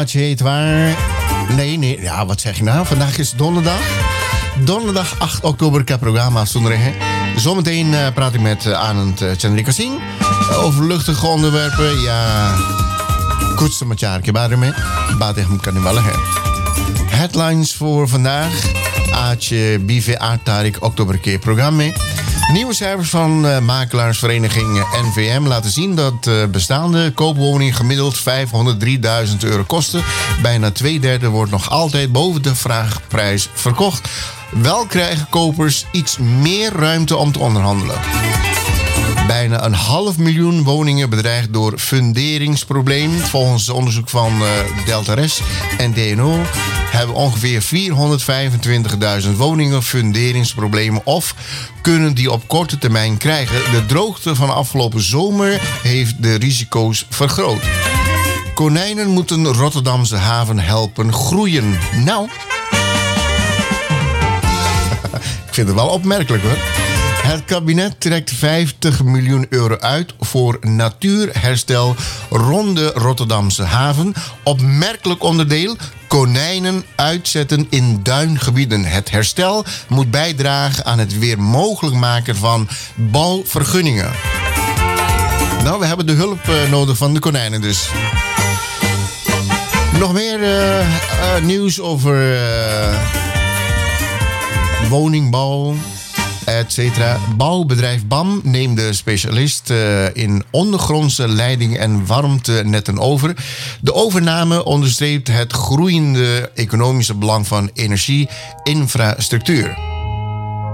Heet waar? Nee. Ja, wat zeg je nou? Vandaag is donderdag. Donderdag 8 oktober. Ik heb programma zonder. Zometeen praat ik met Anand Chandrika Singh over luchtige onderwerpen. Ja, kortste met jaar. Ik heb ermee. Baat echt kan niet wel. Headlines voor vandaag. Aatje BV Tarik oktober keer programma. Nieuwe cijfers van makelaarsvereniging NVM laten zien dat bestaande koopwoningen gemiddeld €503.000 kosten. Bijna 2/3 wordt nog altijd boven de vraagprijs verkocht. Wel krijgen kopers iets meer ruimte om te onderhandelen. Bijna 500.000 woningen bedreigd door funderingsprobleem. Volgens onderzoek van Deltares en DNO hebben ongeveer 425.000 woningen funderingsproblemen of kunnen die op korte termijn krijgen. De droogte van afgelopen zomer heeft de risico's vergroot. Konijnen moeten Rotterdamse haven helpen groeien. Nou, ik vind het wel opmerkelijk hoor. Het kabinet trekt €50 miljoen uit voor natuurherstel rond de Rotterdamse haven. Opmerkelijk onderdeel: konijnen uitzetten in duingebieden. Het herstel moet bijdragen aan het weer mogelijk maken van bouwvergunningen. Nou, we hebben de hulp nodig van de konijnen dus. Nog meer nieuws over woningbouw, etc. Bouwbedrijf BAM neemt de specialist in ondergrondse leiding en warmtenetten over. De overname onderstreept het groeiende economische belang van energieinfrastructuur.